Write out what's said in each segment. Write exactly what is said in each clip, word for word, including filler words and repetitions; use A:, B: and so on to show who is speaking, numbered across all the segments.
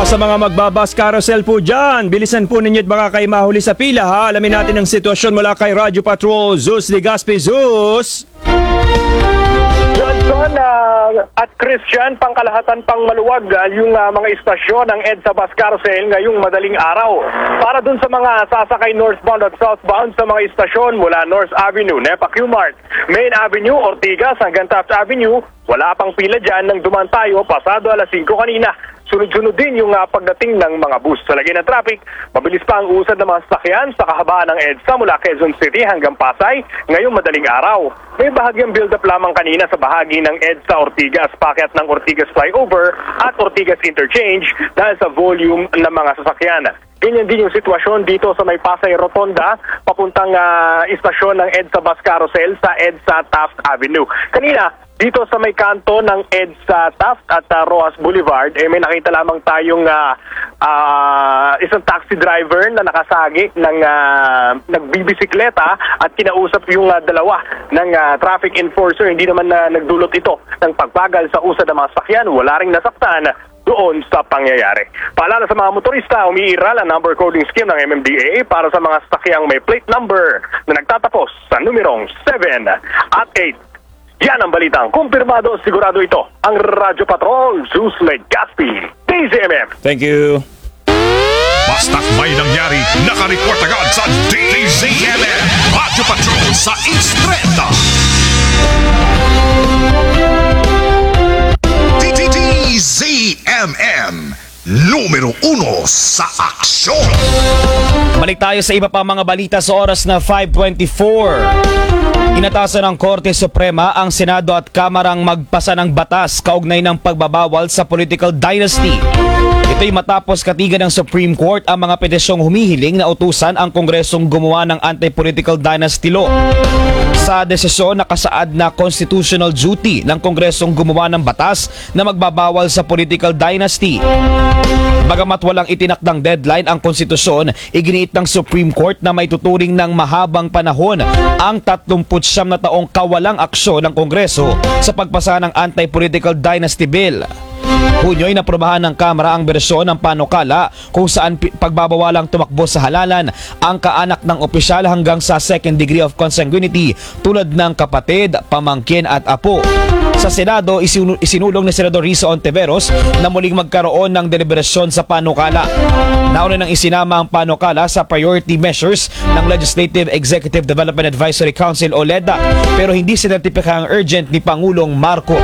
A: Sa mga magbabas carousel po dyan, bilisan po ninyo at baka kayo mahuli sa pila ha. Alamin natin ang sitwasyon mula kay Radyo Patrol, Zeus Ligaspi. Zeus!
B: Johnson uh, at Christian, pangkalahatan pang maluwag uh, yung uh, mga istasyon ng EDSA Bus Carousel ngayong madaling araw. Para dun sa mga sasakay northbound at southbound sa mga istasyon mula North Avenue, Nepa Q-Mart, Main Avenue, Ortigas hanggang Taft Avenue, wala pang pila dyan nang dumaan tayo pasado alas singko kanina. Sunod-sunod din yung uh, pagdating ng mga bus. Sa lagay ng traffic, mabilis pa ang usad ng mga sasakyan sa kahabaan ng EDSA mula Quezon City hanggang Pasay ngayong madaling araw. May bahagyang build-up lamang kanina sa bahagi ng EDSA Ortigas, pakyat ng Ortigas Flyover at Ortigas Interchange dahil sa volume ng mga sasakyan. Ganyan din yung sitwasyon dito sa may Pasay Rotonda, papuntang uh, istasyon ng EDSA Bus Carousel sa EDSA Taft Avenue. Kanina, dito sa may kanto ng EDSA Taft at uh, Rojas Boulevard, eh, may nakita lamang tayong uh, uh, isang taxi driver na nakasagi ng uh, nagbibisikleta at kinausap yung uh, dalawa ng uh, traffic enforcer. Hindi naman na uh, nagdulot ito ng pagbagal sa usad ng mga sakyan. Wala ring nasaktan doon sa pangyayari. Paalala sa mga motorista, umiiral ang number coding scheme ng M M D A para sa mga sasakyang may plate number na nagtatapos sa numerong seven at eight. Yan ang balitang kumpirmado, sigurado ito ang Radyo Patrol, Zeus Ligaspi, D Z M M.
A: Thank you.
C: Basta't may nangyari, nakareport agad sa D Z M M. Radyo Patrol sa Instreta. D Z M M, numero uno sa aksyon.
D: Balik tayo sa iba pa mga balita sa oras na five twenty-four. Inatasan ng Korte Suprema ang Senado at Kamarang magpasa ng batas kaugnay ng pagbabawal sa political dynasty. Ito'y matapos katigan ng Supreme Court ang mga petisyong humihiling na utusan ang Kongresong gumawa ng anti-political dynasty law. Sa desisyon, nakasaad na constitutional duty ng Kongresong gumawa ng batas na magbabawal sa political dynasty. Bagamat walang itinakdang deadline ang konstitusyon, iginiit ng Supreme Court na may tuturing ng mahabang panahon ang tatlumput siyam na taong kawalang aksyon ng Kongreso sa pagpasa ng anti-political dynasty bill. Hunyo'y naprobahan ng Kamara ang bersyon ng panukala kung saan pagbabawalang tumakbo sa halalan ang kaanak ng opisyal hanggang sa second degree of consanguinity tulad ng kapatid, pamangkin at apo. Sa Senado, isinulong ni Senador Risa Ontiveros na muling magkaroon ng deliberasyon sa panukala. Nauna nang isinama ang panukala sa priority measures ng Legislative Executive Development Advisory Council o LEDA pero hindi sinertipikang urgent ni Pangulong Marcos.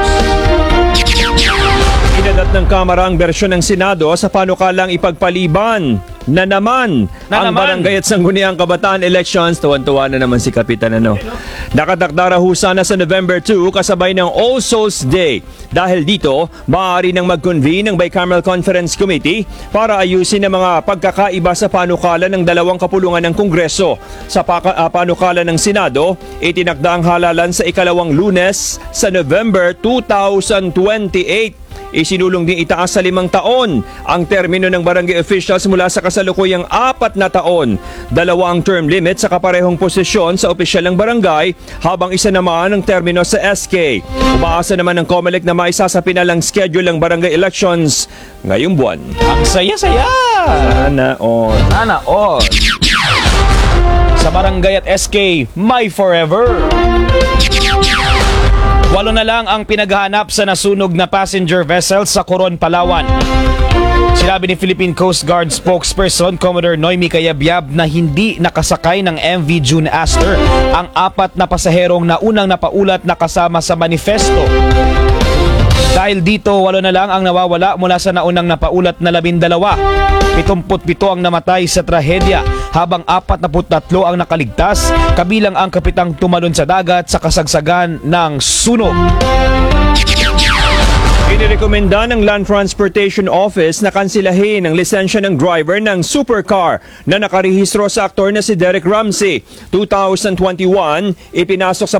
A: Inadat ng Kamara ang bersyon ng Senado sa panukalang ipagpaliban na naman
D: na
A: ang
D: naman.
A: Barangay at Sangguniang Kabataan elections. Tuwan-tuwa na naman si Kapitan ano. Nakatakda raw sana sa November two kasabay ng All Souls Day. Dahil dito, maaari nang mag-convene ng Bicameral Conference Committee para ayusin ang mga pagkakaiba sa panukala ng dalawang kapulungan ng Kongreso. Sa paka- uh, panukala ng Senado, itinakda ang halalan sa ikalawang Lunes sa November two thousand twenty-eight. Isinulong din itaas sa limang taon ang termino ng barangay officials mula sa kasalukuyang apat na taon. Dalawa ang term limit sa kaparehong posisyon sa opisyal ng barangay habang isa naman ang termino sa S K. Umaasa naman ng COMELEC na maisa sa pinalang schedule ng barangay elections ngayong buwan.
D: Ang saya-saya!
A: Sana all.
D: Sana all! Sa barangay at S K, my forever! Walo na lang ang pinaghahanap sa nasunog na passenger vessel sa Coron, Palawan. Sinabi ni Philippine Coast Guard spokesperson Commodore Noemi Cayabyab na hindi nakasakay ng M V June Astor ang apat na pasaherong na unang napaulat na kasama sa manifesto. Dahil dito, walo na lang ang nawawala mula sa naunang napaulat na labindalawa. Pitumput pito ang namatay sa trahedya habang apat na tatlo ang nakaligtas, kabilang ang kapitang tumalon sa dagat sa kasagsagan ng sunog.
A: Inirekomenda ng Land Transportation Office na kansilahin ang lisensya ng driver ng supercar na nakarehistro sa aktor na si Derek Ramsey. two thousand twenty-one, ipinasok sa